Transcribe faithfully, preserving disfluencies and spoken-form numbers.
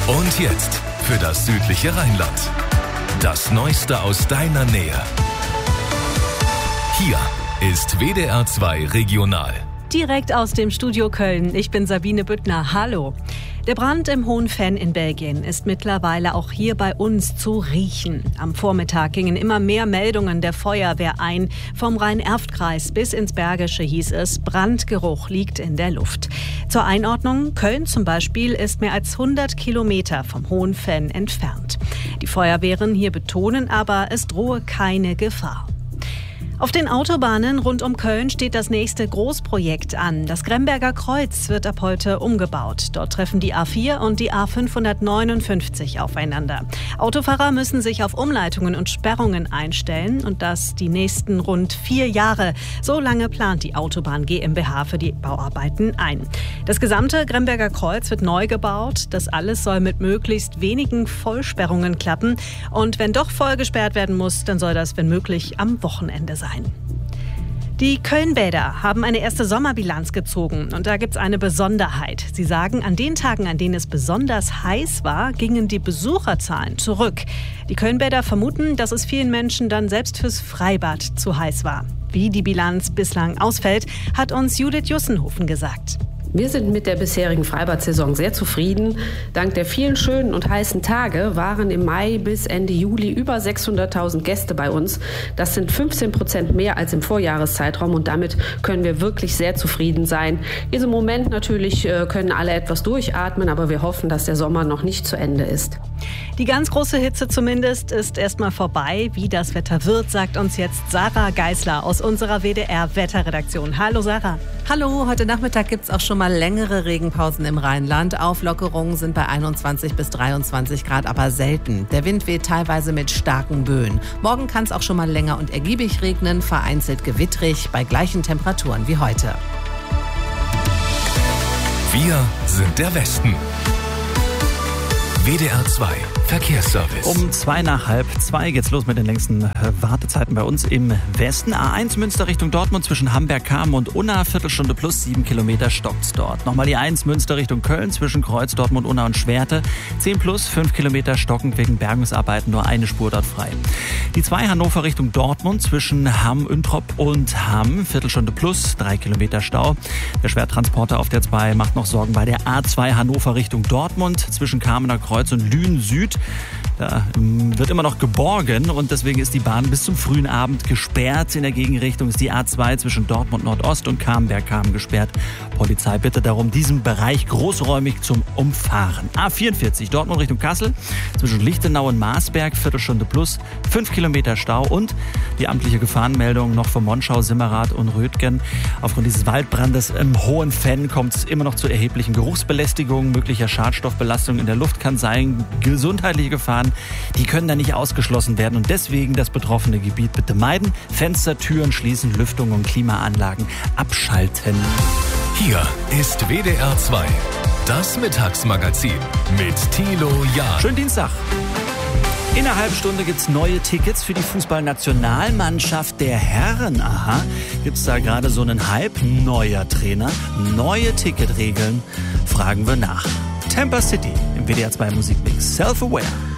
Und jetzt für das südliche Rheinland. Das Neueste aus deiner Nähe. Hier ist W D R zwei Regional. Direkt aus dem Studio Köln. Ich bin Sabine Büttner. Hallo. Der Brand im Hohen Venn in Belgien ist mittlerweile auch hier bei uns zu riechen. Am Vormittag gingen immer mehr Meldungen der Feuerwehr ein. Vom Rhein-Erft-Kreis bis ins Bergische hieß es, Brandgeruch liegt in der Luft. Zur Einordnung, Köln zum Beispiel ist mehr als hundert Kilometer vom Hohen Venn entfernt. Die Feuerwehren hier betonen aber, es drohe keine Gefahr. Auf den Autobahnen rund um Köln steht das nächste Großprojekt an. Das Gremberger Kreuz wird ab heute umgebaut. Dort treffen die A vier und die A fünfhundertneunundfünfzig aufeinander. Autofahrer müssen sich auf Umleitungen und Sperrungen einstellen und das die nächsten rund vier Jahre. So lange plant die Autobahn GmbH für die Bauarbeiten ein. Das gesamte Gremberger Kreuz wird neu gebaut. Das alles soll mit möglichst wenigen Vollsperrungen klappen. Und wenn doch voll gesperrt werden muss, dann soll das, wenn möglich, am Wochenende sein. Die Kölnbäder haben eine erste Sommerbilanz gezogen und da gibt es eine Besonderheit. Sie sagen, an den Tagen, an denen es besonders heiß war, gingen die Besucherzahlen zurück. Die Kölnbäder vermuten, dass es vielen Menschen dann selbst fürs Freibad zu heiß war. Wie die Bilanz bislang ausfällt, hat uns Judith Jussenhofen gesagt. Wir sind mit der bisherigen Freibad-Saison sehr zufrieden. Dank der vielen schönen und heißen Tage waren im Mai bis Ende Juli über sechshunderttausend Gäste bei uns. Das sind fünfzehn Prozent mehr als im Vorjahreszeitraum und damit können wir wirklich sehr zufrieden sein. In diesem Moment natürlich können alle etwas durchatmen, aber wir hoffen, dass der Sommer noch nicht zu Ende ist. Die ganz große Hitze zumindest ist erstmal vorbei. Wie das Wetter wird, sagt uns jetzt Sarah Geisler aus unserer W D R-Wetterredaktion. Hallo Sarah. Hallo, heute Nachmittag gibt es auch schon mal längere Regenpausen im Rheinland. Auflockerungen sind bei einundzwanzig bis dreiundzwanzig Grad aber selten. Der Wind weht teilweise mit starken Böen. Morgen kann es auch schon mal länger und ergiebig regnen, vereinzelt gewittrig, bei gleichen Temperaturen wie heute. Wir sind der Westen. W D R zwei Verkehrsservice. Um zwei nach halb zwei geht's los mit den längsten Wartezeiten bei uns im Westen. A eins Münster Richtung Dortmund zwischen Hamberg-Kamen und Unna, Viertelstunde plus, sieben Kilometer stockt's dort. Nochmal die eins Münster Richtung Köln zwischen Kreuz, Dortmund, Unna und Schwerte. zehn plus, fünf Kilometer stockend wegen Bergungsarbeiten, nur eine Spur dort frei. Die zwei Hannover Richtung Dortmund zwischen Hamm, Üntrop und Hamm, Viertelstunde plus, drei Kilometer Stau. Der Schwertransporter auf der zwei macht noch Sorgen bei der A zwei Hannover Richtung Dortmund zwischen Kamener Kreuz und Lünen Süd. Da wird immer noch geborgen und deswegen ist die Bahn bis zum frühen Abend gesperrt. In der Gegenrichtung ist die A zwei zwischen Dortmund Nordost und Camberg-Kamen gesperrt. Polizei bittet darum, diesen Bereich großräumig zum Umfahren. A vierundvierzig Dortmund Richtung Kassel zwischen Lichtenau und Marsberg, Viertelstunde plus, fünf Kilometer Stau und die amtliche Gefahrenmeldung noch von Monschau, Simmerath und Rötgen. Aufgrund dieses Waldbrandes im Hohen Venn kommt es immer noch zu erheblichen Geruchsbelästigungen, möglicher Schadstoffbelastung in der Luft kann sein, gesundheitliche Gefahren, die können da nicht ausgeschlossen werden und deswegen das betroffene Gebiet bitte meiden, Fenster, Türen schließen, Lüftung und Klimaanlagen abschalten. Hier ist W D R zwei, das Mittagsmagazin mit Thilo Jahn. Schönen Dienstag. In einer halben Stunde gibt's neue Tickets für die Fußballnationalmannschaft der Herren. Aha, gibt's da gerade so einen Hype? Neuer Trainer, neue Ticketregeln? Fragen wir nach. Tampa City im W D R zwei Musikmix. Self-Aware.